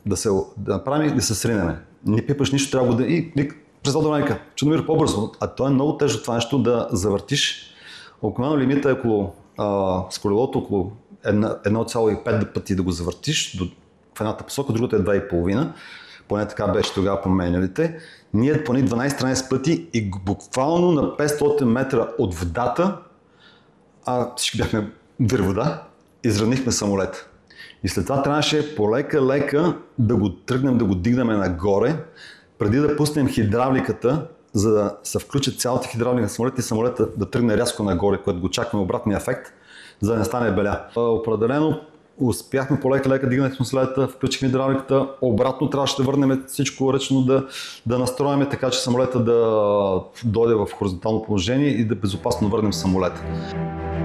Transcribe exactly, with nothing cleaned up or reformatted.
да, се, да направим и да се сринеме. Не пипаш нищо, трябва да... И, и през Алдонайка, Чудомир по-бързо. А то е много тежко това нещо да завъртиш. Обикновено лимита е около, а, с колелото около едно цяло и пет пъти да го завъртиш до, в едната посока, другата е две и половина. Поне така беше тогава по менялите. Ние поне дванайсет-тринайсет пъти и буквално на петстотин метра от водата, а всички бяхме вир вода, изравнихме самолета. И след това трябваше полека-лека да го тръгнем, да го дигнем нагоре, преди да пуснем хидравликата, за да се включи цялата хидравлика на самолета и самолета да тръгне рязко нагоре, което го чакаме обратния ефект, за да не стане беля. Определено успяхме полека-лека, дигнахме самолета, включихме хидравликата, обратно трябваше да върнем всичко ръчно, да, да настроим така, че самолета да дойде в хоризонтално положение и да безопасно върнем самолета.